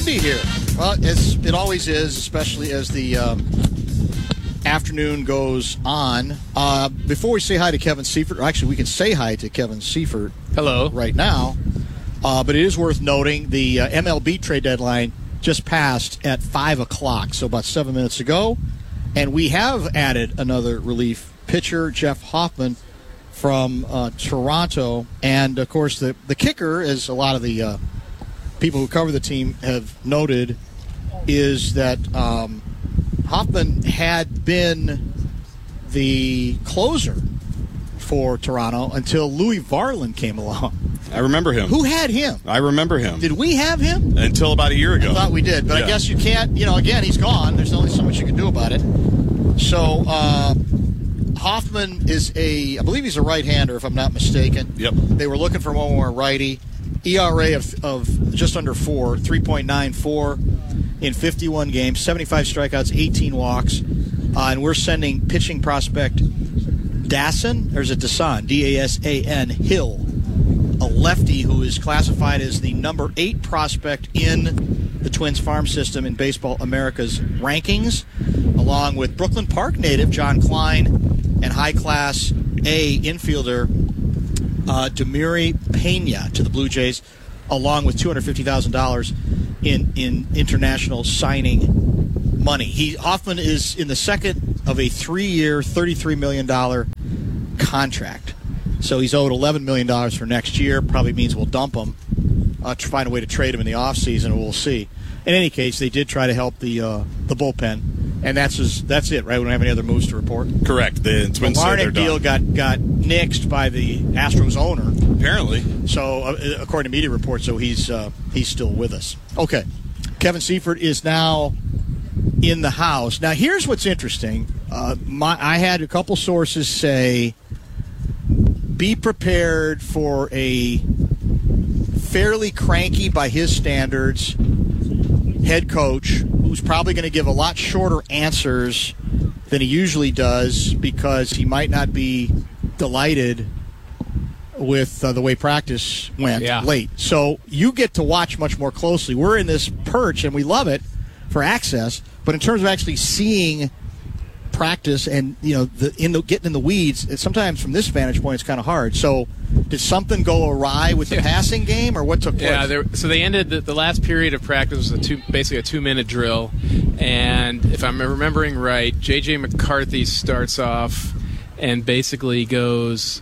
windy here. Well, it always is, especially as the afternoon goes on. Before we say hi to Kevin Seifert, or actually we can say hi to Kevin Seifert. Hello. Right now. But it is worth noting the MLB trade deadline just passed at 5 o'clock, so about 7 minutes ago. And we have added another relief pitcher, Jeff Hoffman, from Toronto. And, of course, the kicker, as a lot of the people who cover the team have noted, is that Hoffman had been the closer for Toronto until Louis Varland came along. I remember him. Who had him? I rember him. Did we have him? Until about a year ago. I thought we did, but yeah. I guess you can't, again, he's gone. There's only so much you can do about it. So, Hoffman is I believe he's a right-hander, if I'm not mistaken. Yep. They were looking for one more righty. ERA of just under 4, 3.94 in 51 games, 75 strikeouts, 18 walks. And we're sending pitching prospect Dasan, or is it Dasan? D-A-S-A-N, Hill, a lefty who is classified as the number 8 prospect in the Twins farm system in Baseball America's rankings, along with Brooklyn Park native John Klein and high-class A infielder Demiri Pena to the Blue Jays, along with $250,000 in international signing money. Hoffman is in the second of a 3-year, $33 million contract. So he's owed $11 million for next year. Probably means we'll dump him, to find a way to trade him in the offseason, and we'll see. In any case, they did try to help the bullpen, and that's it, right? We don't have any other moves to report. Correct. The Twins said they're deal done. got nixed by the Astros owner. Apparently. So, according to media reports, so he's still with us. Okay. Kevin Seifert is now in the house. Now, here's what's interesting. I had a couple sources say, be prepared for a fairly cranky, by his standards, head coach who's probably going to give a lot shorter answers than he usually does because he might not be delighted with the way practice went late. So you get to watch much more closely. We're in this perch, and we love it for access, but in terms of actually seeing practice and getting in the weeds, sometimes from this vantage point it's kind of hard. So did something go awry with the passing game, or what took place? Yeah, so they ended the last period of practice was basically a 2-minute drill, and if I'm remembering right, J.J. McCarthy starts off and basically goes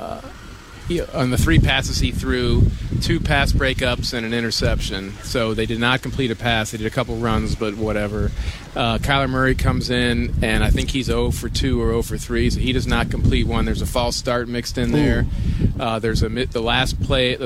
on the 3 passes he threw, 2 pass breakups and an interception. So they did not complete a pass. They did a couple runs, but whatever. Kyler Murray comes in, and I think he's 0 for 2 or 0 for 3, so he does not complete one. There's a false start mixed in there. There's the last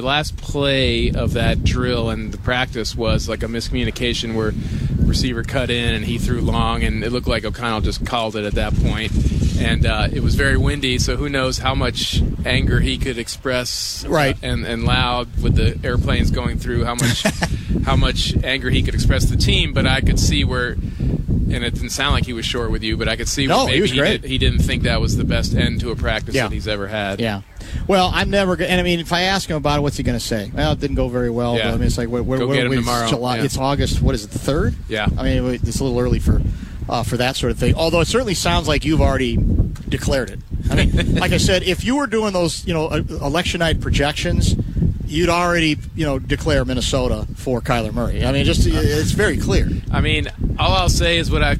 play of that drill and the practice was like a miscommunication where receiver cut in and he threw long, and it looked like O'Connell just called it at that point. And it was very windy, so who knows how much anger he could express, right? And loud with the airplanes going through, how much anger he could express the team. But I could see where, and it didn't sound like he was short with you, but I could see where maybe he didn't think that was the best end to a practice that he's ever had. Yeah. Well, I'm never going to, and I mean, if I ask him about it, what's he going to say? Well, it didn't go very well. Yeah. But I mean, it's like, Go get him tomorrow. July, it's August, what is it, the 3rd? Yeah. I mean, it's a little early for that sort of thing. Although it certainly sounds like you've already declared it. I mean, like I said, if you were doing those, election night projections, you'd already, declare Minnesota for Kyler Murray. I mean, it's very clear. I mean, all I'll say is what I've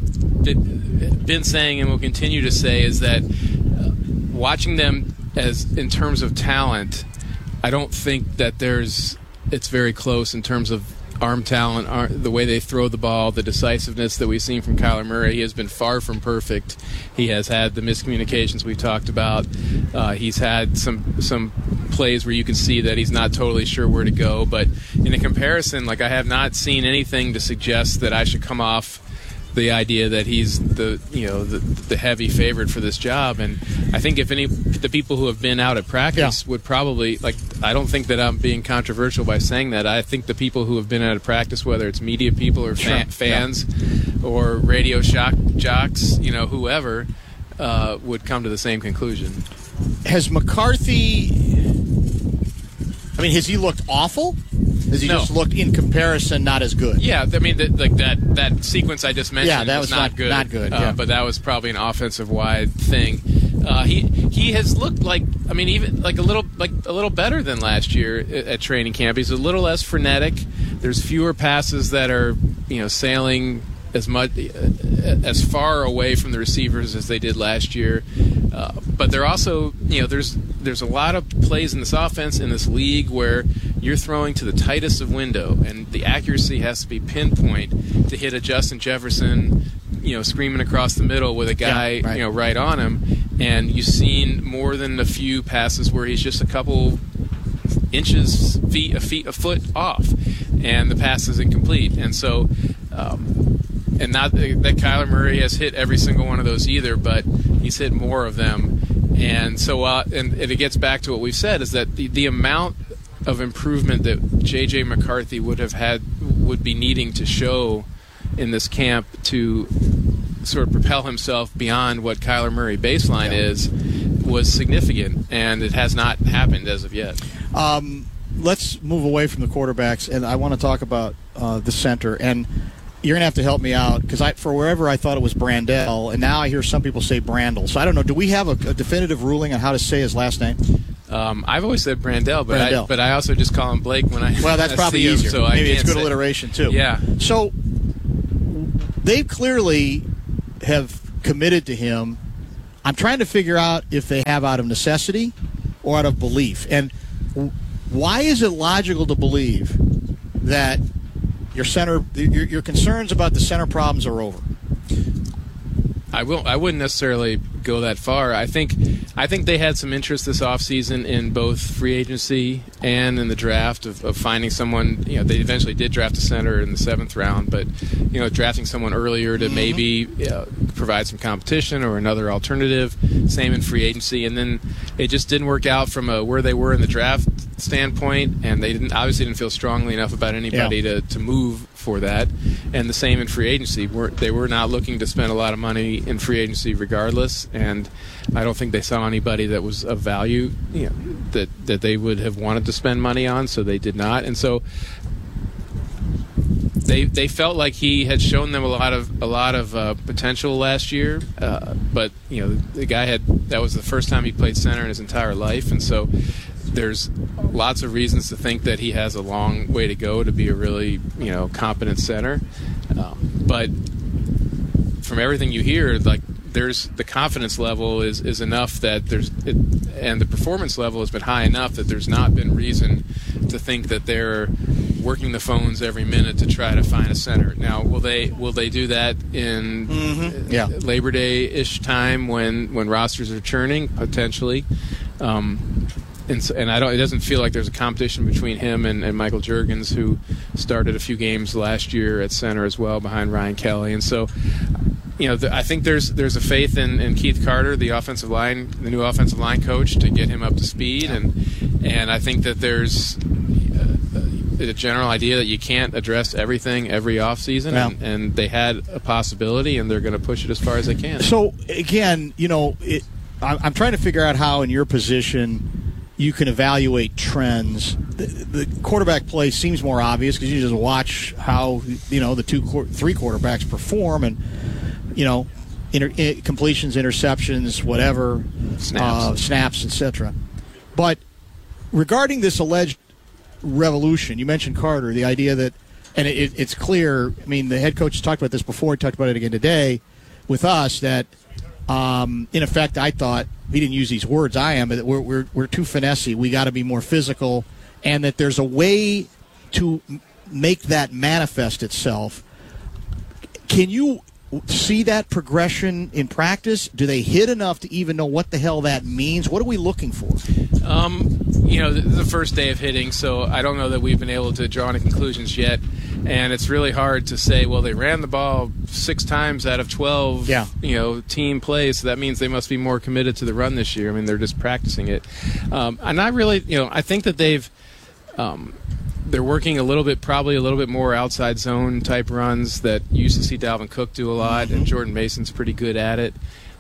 been saying and will continue to say is that watching them as in terms of talent, I don't think that it's very close in terms of arm talent, the way they throw the ball, the decisiveness that we've seen from Kyler Murray. He has been far from perfect. He has had the miscommunications we've talked about. He's had some plays where you can see that he's not totally sure where to go. But in a comparison, I have not seen anything to suggest that I should come off the idea that he's the heavy favorite for this job. And I think the people who have been out at practice would probably, I don't think that I'm being controversial by saying that. I think the people who have been out at practice, whether it's media people or fans or radio jocks, whoever, would come to the same conclusion. Has McCarthy, has he looked awful? Does he No. just look, in comparison, not as good? Yeah, I mean, that sequence I just mentioned that was was not good. not good, yeah. But that was probably an offensive-wide thing. He has looked like, I mean, even like a little better than last year at training camp. He's a little less frenetic. There's fewer passes that are, sailing as far away from the receivers as they did last year. But they're also, there's a lot of plays in this offense, in this league, where you're throwing to the tightest of window, and the accuracy has to be pinpoint to hit a Justin Jefferson, screaming across the middle with a guy, right on him. And you've seen more than a few passes where he's just a couple inches, a foot off, and the pass is incomplete. And so, and not that Kyler Murray has hit every single one of those either, but he's hit more of them. And so, and it gets back to what we've said, is that the amount of improvement that J.J. McCarthy would be needing to show in this camp to sort of propel himself beyond what Kyler Murray baseline is was significant, and it has not happened as of yet. Let's move away from the quarterbacks, and I want to talk about the center. And you're going to have to help me out, because for wherever I thought it was Brandel, and now I hear some people say Brandel. So I don't know. Do we have a definitive ruling on how to say his last name? I've always said Brandel, but I also just call him Blake when I well, that's probably see him, easier. so Maybe I it's good say. alliteration too. Yeah. So they clearly have committed to him. I'm trying to figure out if they have out of necessity or out of belief. And why is it logical to believe that your concerns about the center problems are over? I wouldn't necessarily go that far. I think they had some interest this offseason in both free agency and in the draft of finding someone. They eventually did draft a center in the 7th round, but drafting someone earlier to maybe provide some competition or another alternative. Same in free agency, and then it just didn't work out from where they were in the draft standpoint, and they obviously didn't feel strongly enough about anybody to move for that. And the same in free agency. They were not looking to spend a lot of money in free agency regardless, and I don't think they saw anybody that was of value that they would have wanted to spend money on, so they did not. And so they felt like he had shown them a lot of potential last year, but the guy that was the first time he played center in his entire life, and so there's lots of reasons to think that he has a long way to go to be a really competent center, but from everything you hear, like, there's the confidence level is enough that and the performance level has been high enough that there's not been reason to think that they're working the phones every minute to try to find a center. Now, will they do that in Labor Day-ish time when rosters are churning? Potentially. And it doesn't feel like there's a competition between him and Michael Juergens, who started a few games last year at center as well behind Ryan Kelly. And so, I think there's a faith in Keith Carter, the new offensive line coach, to get him up to speed. And I think that there's a general idea that you can't address everything every offseason, and they had a possibility, and they're going to push it as far as they can. So, again, I'm trying to figure out how, in your position, you can evaluate trends. The quarterback play seems more obvious because you just watch how the 3 quarterbacks perform, and completions, interceptions, whatever, snaps, etc. But regarding this alleged revolution, you mentioned Carter, the idea that, and it's clear. I mean, the head coach has talked about this before. He talked about it again today with us, that in effect, I thought, he didn't use these words, I am, but we're too finessey. We got to be more physical, and that there's a way to make that manifest itself. Can you see that progression in practice? Do they hit enough to even know what the hell that means? What are we looking for? This is the first day of hitting, so I don't know that we've been able to draw any conclusions yet. And it's really hard to say, well, they ran the ball 6 times out of 12, team plays, so that means they must be more committed to the run this year. I mean, they're just practicing it. And I really, I think that they're working probably a little bit more outside zone type runs that you used to see Dalvin Cook do a lot, and Jordan Mason's pretty good at it.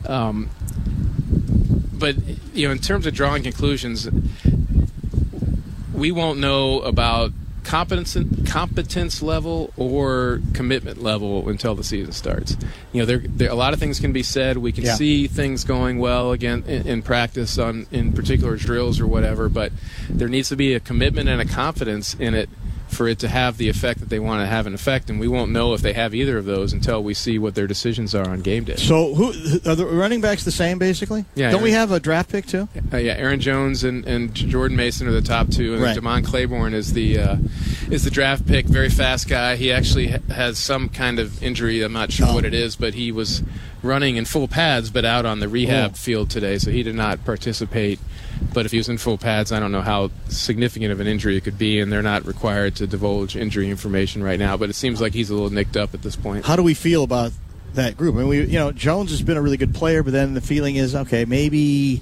But, in terms of drawing conclusions, we won't know about competence level or commitment level until the season starts. There a lot of things can be said. We can see things going well again in practice in particular drills or whatever, but there needs to be a commitment and a confidence in it for it to have the effect that they want to have an effect, and we won't know if they have either of those until we see what their decisions are on game day. So who are the running backs the same, basically? Yeah. Don't we have a draft pick, too? Aaron Jones and Jordan Mason are the top two, and right. Damon Claiborne is the draft pick, very fast guy. He actually has some kind of injury. I'm not sure what it is, but he was running in full pads but out on the rehab field today, so he did not participate. But if he was in full pads, I don't know how significant of an injury it could be, and they're not required to divulge injury information right now. But it seems like he's a little nicked up at this point. How do we feel about that group? I mean, Jones has been a really good player, but then the feeling is, okay, maybe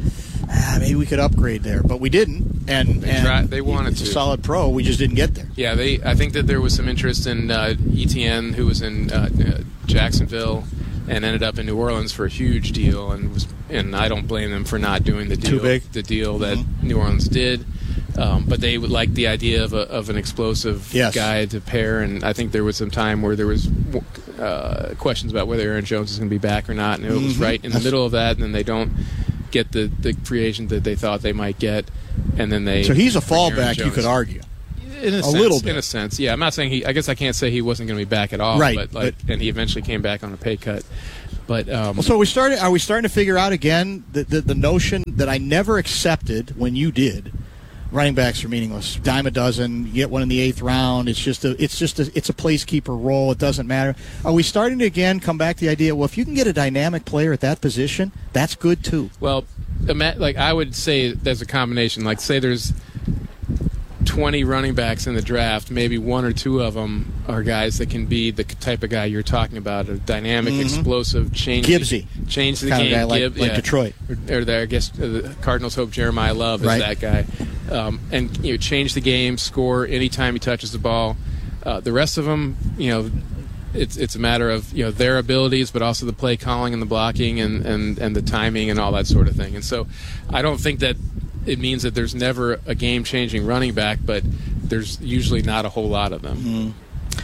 we could upgrade there, but we didn't. And they wanted he's to. A solid pro. We just didn't get there. Yeah, I think that there was some interest in ETN, who was in Jacksonville and ended up in New Orleans for a huge deal, and I don't blame them for not doing the deal. Too big. The deal that New Orleans did. But they would like the idea of an explosive guy to pair, and I think there was some time where there was questions about whether Aaron Jones is going to be back or not, and it was right in the middle of that, and then they don't get the free agent that they thought they might get, and then they. So he's a fallback, you could argue. Little bit. In a sense, yeah. I'm not saying I guess I can't say he wasn't going to be back at all, right? And he eventually came back on a pay cut. But so are we starting to figure out again the notion that I never accepted when you did? Running backs are meaningless. Dime a dozen. You get one in the 8th round. It's a placekeeper role. It doesn't matter. Are we starting to again come back to the idea? Well, if you can get a dynamic player at that position, that's good too. Well, I would say there's a combination. Like, say there's 20 running backs in the draft, maybe one or two of them are guys that can be the type of guy you're talking about, a dynamic, explosive, change the game, guy like Detroit, or I guess the Cardinals hope Jeremiah Love is that guy, and change the game, score anytime he touches the ball. The rest of them, it's a matter of their abilities, but also the play calling and the blocking and the timing and all that sort of thing. And so, I don't think that it means that there's never a game-changing running back, but there's usually not a whole lot of them.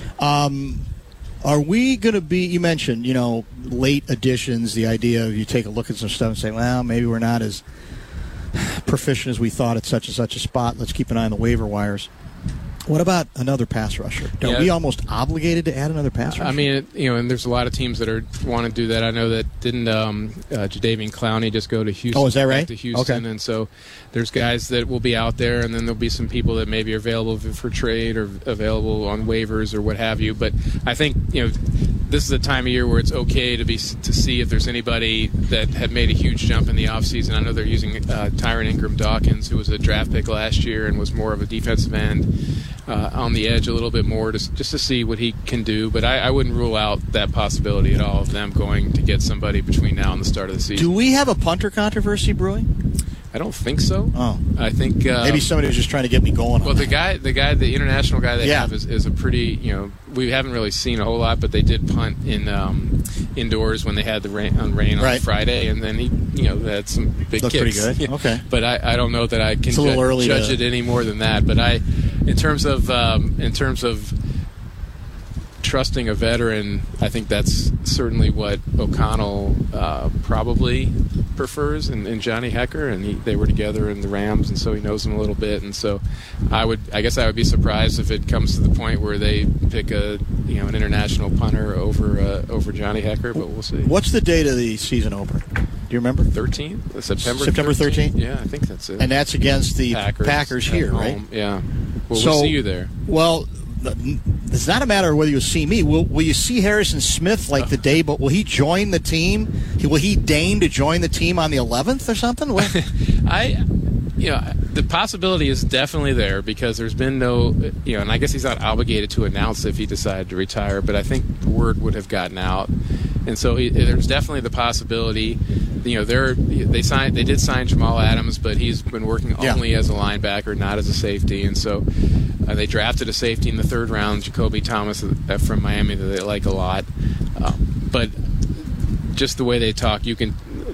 Are we going to be, you mentioned, late additions, the idea of you take a look at some stuff and say, well, maybe we're not as proficient as we thought at such and such a spot. Let's keep an eye on the waiver wires. What about another pass rusher? Are we almost obligated to add another pass rusher? I mean, and there's a lot of teams that want to do that. I know that didn't Jadeveon Clowney just go to Houston? Oh, is that right? To Houston, okay. And so there's guys that will be out there, and then there'll be some people that maybe are available for trade or available on waivers or what have you. But I think this is a time of year where it's okay to see if there's anybody that had made a huge jump in the offseason. I know they're using Tyron Ingram-Dawkins, who was a draft pick last year and was more of a defensive end. On the edge a little bit more just to see what he can do, but I wouldn't rule out that possibility at all of them going to get somebody between now and the start of the season. Do we have a punter controversy brewing? I don't think so. Oh, I think maybe somebody was just trying to get me going. Well, the international guy they have is a pretty. We haven't really seen a whole lot, but they did punt in indoors when they had the rain on Friday, and then he had some big Looked kicks. Pretty good. Okay, but I don't know that I can judge it any more than that. But in terms of trusting a veteran, I think that's certainly what O'Connell probably prefers, and Johnny Hecker, and they were together in the Rams, and so he knows him a little bit, and so I guess I would be surprised if it comes to the point where they pick an international punter over Johnny Hecker, but we'll see. What's the date of the season opener? Do you remember? 13th? September 13th? Yeah, I think that's it. And that's against the Packers here, right? Yeah. Well, we'll see you there. Well, it's not a matter of whether you'll see me. Will you see Harrison Smith the day, but will he join the team? Will he deign to join the team on the 11th or something? The possibility is definitely there because there's been no, and I guess he's not obligated to announce if he decided to retire, but I think the word would have gotten out. And so there's definitely the possibility. They did sign Jamal Adams, but he's been working only as a linebacker, not as a safety. And so they drafted a safety in the 3rd round, Jacoby Thomas from Miami, that they like a lot. But just the way they talk,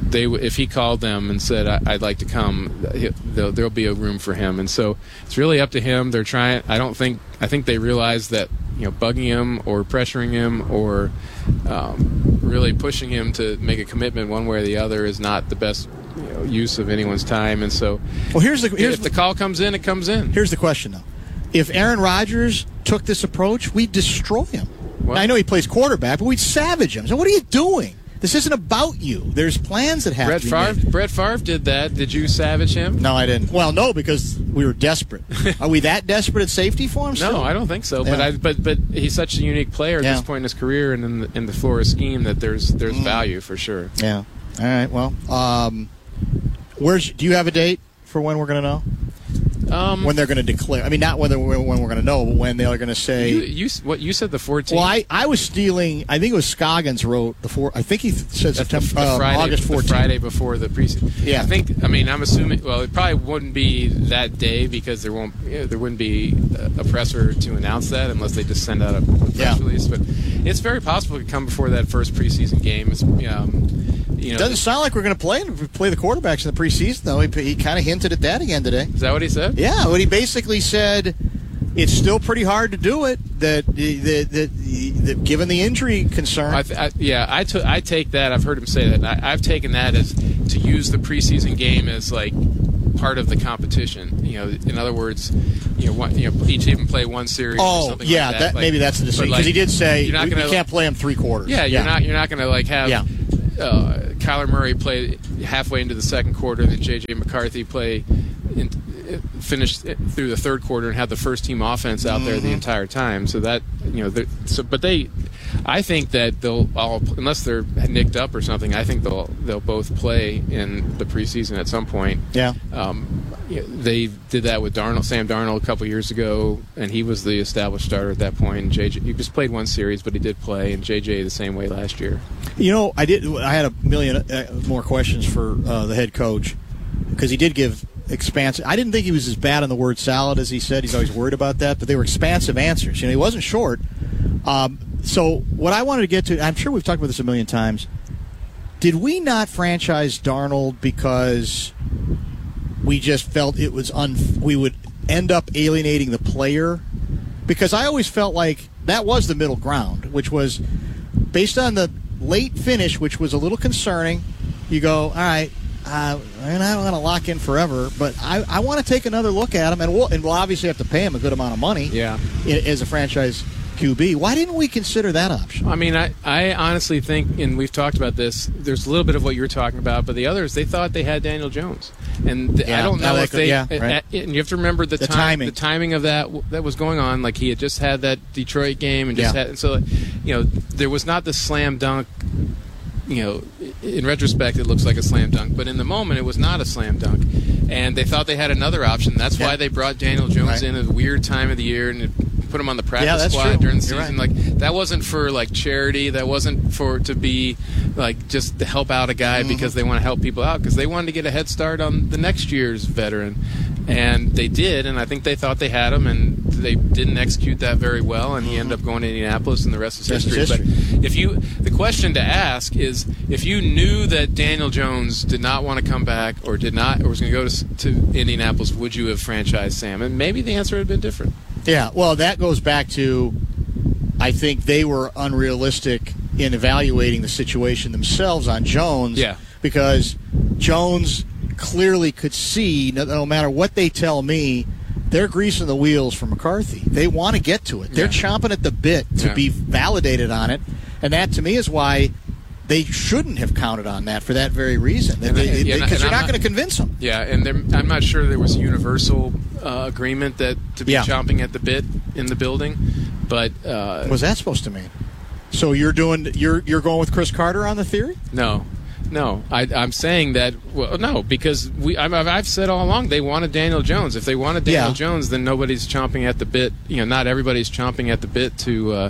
if he called them and said I'd like to come, there'll be a room for him. And so it's really up to him. They're trying. I think they realize that bugging him or pressuring him or really pushing him to make a commitment one way or the other is not the best use of anyone's time. And so, if the call comes in, it comes in. Here's the question, though: if Aaron Rodgers took this approach, we'd destroy him. Well, I know he plays quarterback, but we'd savage him. So what are you doing? This isn't about you. There's plans that have to be made. Brett Favre did that. Did you savage him? No, I didn't. Well, no, because we were desperate. Are we that desperate at safety for him still? No, I don't think so. Yeah. But he's such a unique player at this point in his career and in the Flores scheme that there's value for sure. Yeah. All right. Well, do you have a date for when we're going to know? When they're going to declare. I mean, not when we're going to know, but when they're going to say. You said the 14th. Well, I was stealing. I think it was Scoggins wrote I think he said September, August 14th. The Friday before the preseason. Yeah. I'm assuming. Well, it probably wouldn't be that day because there wouldn't be a presser to announce that unless they just send out a press release. But it's very possible it could come before that first preseason game. It's, it doesn't sound like we're going to play the quarterbacks in the preseason, though. He kind of hinted at that again today. Is that what he said? Yeah, but he basically said it's still pretty hard to do it. That given the injury concern. I take that. I've heard him say that. I've taken that as to use the preseason game as like part of the competition. In other words, each even play one series. or something like that. Maybe that's the decision because he did say you can't play him 3 quarters. Yeah, you're not going to have. Kyler Murray play halfway into the second quarter, and then J.J. McCarthy finish through the third quarter and have the first team offense out there the entire time. So that I think that they'll all, unless they're nicked up or something, I think they'll both play in the preseason at some point. Yeah. They did that with Sam Darnold a couple years ago, and he was the established starter at that point. And JJ, he just played one series, but he did play, and JJ the same way last year. I had a million more questions for the head coach because he did give expansive. I didn't think he was as bad on the word salad as he said. He's always worried about that, but they were expansive answers. He wasn't short. So what I wanted to get to, I'm sure we've talked about this a million times. Did we not franchise Darnold because we just felt it was we would end up alienating the player? Because I always felt like that was the middle ground, which was based on the late finish, which was a little concerning. You go, all right, I don't want to lock in forever, but I want to take another look at him, and we'll obviously have to pay him a good amount of money as a franchise QB. Why didn't we consider that option? I mean, I honestly think, and we've talked about this, there's a little bit of what you were talking about, but the others, they thought they had Daniel Jones. And I don't know if they... right. And you have to remember the timing of that was going on. Like, he had just had that Detroit game, and so, there was not the slam dunk. In retrospect, it looks like a slam dunk, but in the moment, it was not a slam dunk. And they thought they had another option. That's why they brought Daniel Jones in at a weird time of the year and put him on the practice squad during the season. Right. Like, that wasn't for like charity. That wasn't to be like just to help out a guy because they want to help people out, because they wanted to get a head start on the next year's veteran. And they did, and I think they thought they had him, and they didn't execute that very well, and he ended up going to Indianapolis, and the rest is history. But the question to ask is, if you knew that Daniel Jones did not want to come back or was going to go to Indianapolis, would you have franchised Sam? And maybe the answer would have been different. Yeah, well, that goes back to, I think they were unrealistic in evaluating the situation themselves on Jones. Yeah. Because Jones clearly could see, no matter what they tell me, they're greasing the wheels for McCarthy. They want to get to it. They're chomping at the bit to be validated on it. And that, to me, is why they shouldn't have counted on that for that very reason. Because you're not going to convince them. Yeah, and I'm not sure there was universal agreement to be chomping at the bit in the building. But what was that supposed to mean? So you're going with Chris Carter on the theory? No, I'm saying that. Well, no, because I've said all along they wanted Daniel Jones. If they wanted Daniel Jones, then nobody's chomping at the bit. Not everybody's chomping at the bit to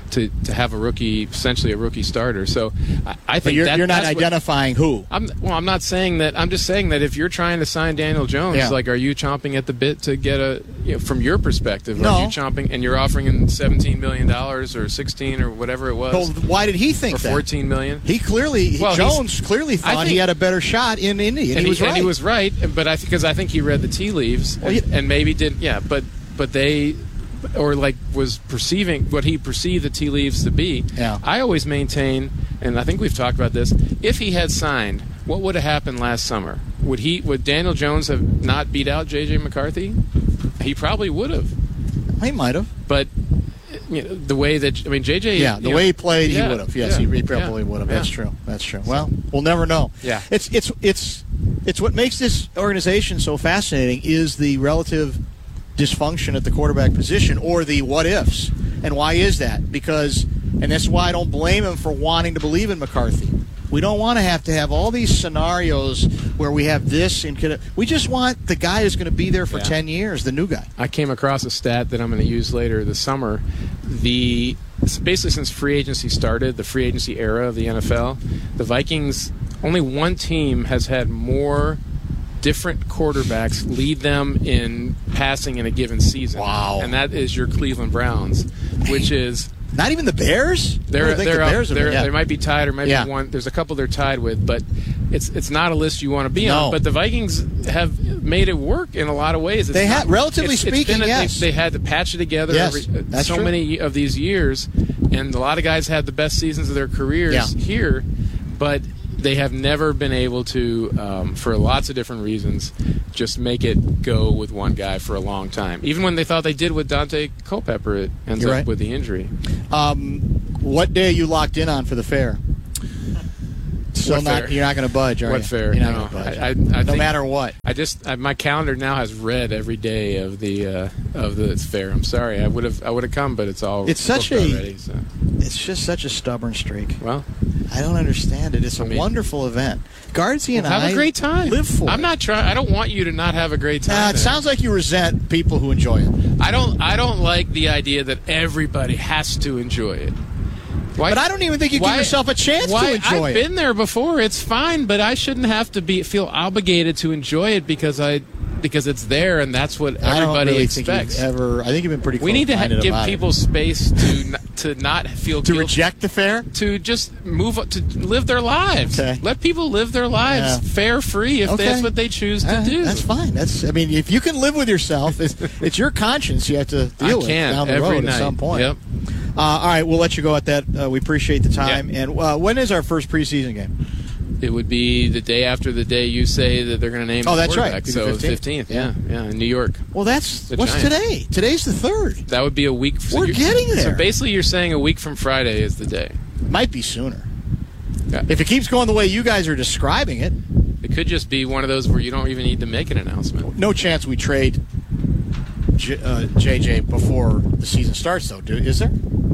to have a rookie, essentially a rookie starter. So I think you're not identifying who. I'm not saying that. I'm just saying that if you're trying to sign Daniel Jones, like, are you chomping at the bit to get from your perspective? No. Are you chomping and you're offering him $17 million or $16 or whatever it was? Well, why did he think that? Or $14 million? Jones clearly thought he had a better shot in Indy, and he was right. And he was right, but because I think he read the tea leaves and maybe didn't. Yeah, but they. Or was perceiving what he perceived the tea leaves to be. Yeah. I always maintain, and I think we've talked about this, if he had signed, what would have happened last summer? Would Daniel Jones have not beat out J.J. McCarthy? He probably would have. He might have. But the way that J.J. Yeah, the way he played, he would have. Yes, he probably would have. That's true. That's true. Well, we'll never know. Yeah. It's what makes this organization so fascinating is the relative dysfunction at the quarterback position, or the what ifs. And why is that? Because, and that's why I don't blame him for wanting to believe in McCarthy. We don't want to have all these scenarios where we have this. We just want the guy who's going to be there for 10 years, the new guy. I came across a stat that I'm going to use later this summer. Basically, since free agency started, the free agency era of the NFL, the Vikings, only one team has had more different quarterbacks lead them in passing in a given season. Wow. And that is your Cleveland Browns, which is... Not even the Bears? They might be tied or might be one. There's a couple they're tied with, but it's not a list you want to be on. But the Vikings have made it work in a lot of ways. Relatively speaking, yes. They had to patch it together many of these years, and a lot of guys had the best seasons of their careers here, but they have never been able to, for lots of different reasons, just make it go with one guy for a long time. Even when they thought they did with Dante Culpepper, it ends up with the injury. What day are you locked in on for the fair? You're not going to budge, are you? What fair? You're not going to budge. No matter what. My calendar now has red every day of the fair. I'm sorry. I would have come, but it's all booked already. So. It's just such a stubborn streak. Well, I don't understand it. It's a wonderful event. Guardsy and I have a great time. Live for it. I'm not trying. I don't want you to not have a great time. It sounds like you resent people who enjoy it. I don't like the idea that everybody has to enjoy it. But I don't even think you give yourself a chance to enjoy it. I've been there before. It's fine, but I shouldn't have to feel obligated to enjoy it because it's there and that's what everybody expects. I think you've been pretty close. We need to give people space to not feel to reject the fair, to just move up, to live their lives. Okay. Let people live their lives fair free if that's what they choose to do. That's fine. If you can live with yourself, it's your conscience you have to deal with down the road at some point. Yep. All right, we'll let you go at that. We appreciate the time. Yeah. And when is our first preseason game? It would be the day after the day you say that they're going to name the that's quarterback. Right. So 15th. Yeah, in New York. Well, what's today? Today's the 3rd. That would be a week. We're getting there. So basically you're saying a week from Friday is the day. Might be sooner. Yeah. If it keeps going the way you guys are describing it. It could just be one of those where you don't even need to make an announcement. No chance we trade JJ before the season starts, though, is there?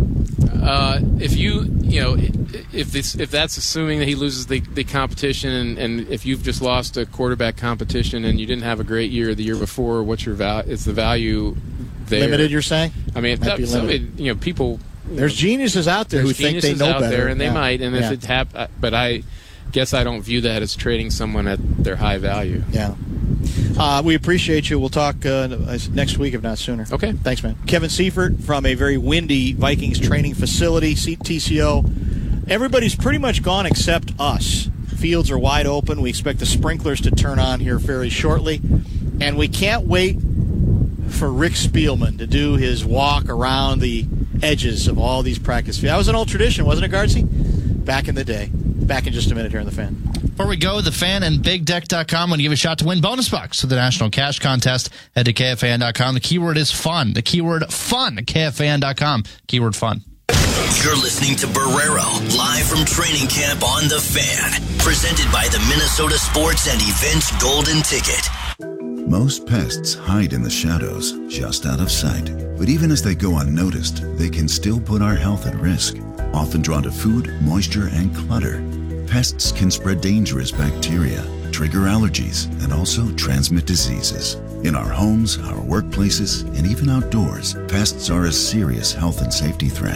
If that's assuming that he loses the competition, and if you've just lost a quarterback competition and you didn't have a great year the year before, what's your value? Is the value there? Limited, you're saying? I mean, people. There's geniuses out there who think they know better, there, and they might. And if it happens, but I guess I don't view that as trading someone at their high value. Yeah. We appreciate you. We'll talk next week, if not sooner. Okay. Thanks, man. Kevin Seifert from a very windy Vikings training facility, TCO. Everybody's pretty much gone except us. Fields are wide open. We expect the sprinklers to turn on here fairly shortly. And we can't wait for Rick Spielman to do his walk around the edges of all these practice fields. That was an old tradition, wasn't it, Guardsy? Back in the day. Back in just a minute here on The Fan. Before we go, The Fan and BigDeck.com want to give a shot to win bonus bucks for the National Cash Contest. Head to KFAN.com. The keyword is fun. The keyword fun. KFAN.com. Keyword fun. You're listening to Barrero, live from training camp on The Fan. Presented by the Minnesota Sports and Events Golden Ticket. Most pests hide in the shadows, just out of sight. But even as they go unnoticed, they can still put our health at risk. Often drawn to food, moisture, and clutter, pests can spread dangerous bacteria, trigger allergies, and also transmit diseases. In our homes, our workplaces, and even outdoors, pests are a serious health and safety threat.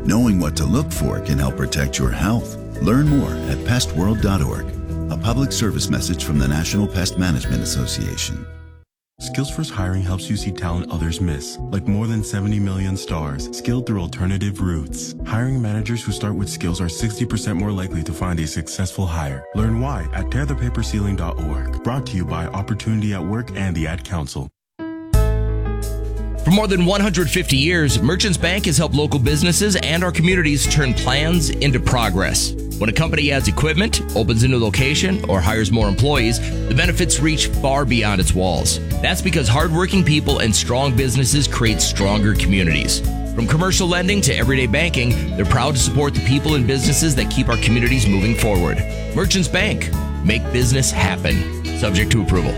Knowing what to look for can help protect your health. Learn more at pestworld.org. A public service message from the National Pest Management Association. Skills First Hiring helps you see talent others miss, like more than 70 million stars, skilled through alternative routes. Hiring managers who start with skills are 60% more likely to find a successful hire. Learn why at tearthepaperceiling.org. Brought to you by Opportunity at Work and the Ad Council. For more than 150 years, Merchants Bank has helped local businesses and our communities turn plans into progress. When a company adds equipment, opens a new location, or hires more employees, the benefits reach far beyond its walls. That's because hardworking people and strong businesses create stronger communities. From commercial lending to everyday banking, they're proud to support the people and businesses that keep our communities moving forward. Merchants Bank. Make business happen. Subject to approval.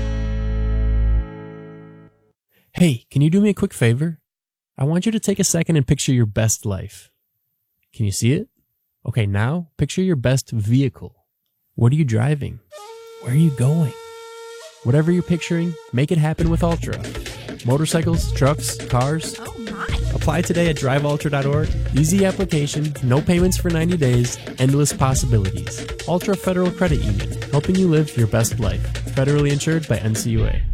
Hey, can you do me a quick favor? I want you to take a second and picture your best life. Can you see it? Okay, now picture your best vehicle. What are you driving? Where are you going? Whatever you're picturing, make it happen with Ultra. Motorcycles, trucks, cars. Oh my. Apply today at driveultra.org. Easy application, no payments for 90 days, endless possibilities. Ultra Federal Credit Union, helping you live your best life. Federally insured by NCUA.